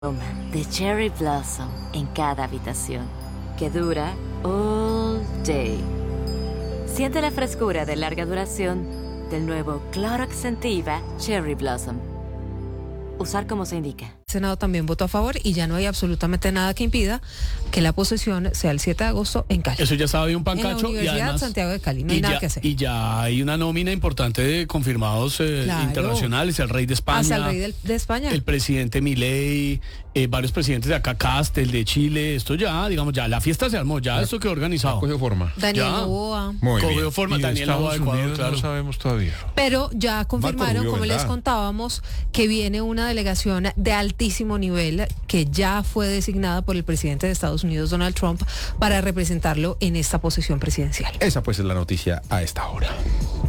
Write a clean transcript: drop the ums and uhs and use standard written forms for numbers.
De Cherry Blossom en cada habitación, que dura all day. Siente la frescura de larga duración del nuevo Clorox Scentiva Cherry Blossom. Usar como se indica. El Senado también votó a favor y ya no hay absolutamente nada que impida que la posesión sea el 7 de agosto en Cali. Eso ya estaba de un pancacho. En la Universidad y además, Santiago de Cali, no hay nada que hacer. Y ya hay una nómina importante de confirmados internacionales, el rey de España. Hasta el rey de España. El presidente Milei, varios presidentes de acá, Castel, de Chile. Esto ya, digamos, ya la fiesta se armó, ya esto quedó organizado. Cogió forma. Daniel Noboa. Cogió forma, Daniel Noboa de Ecuador, claro. No sabemos todavía. Pero ya confirmaron, Rubio, como ¿verdad? les contábamos, que viene una delegación de altísimo nivel que ya fue designada por el presidente de Estados Unidos, Donald Trump, para representarlo en esta posesión presidencial. Esa pues es la noticia a esta hora.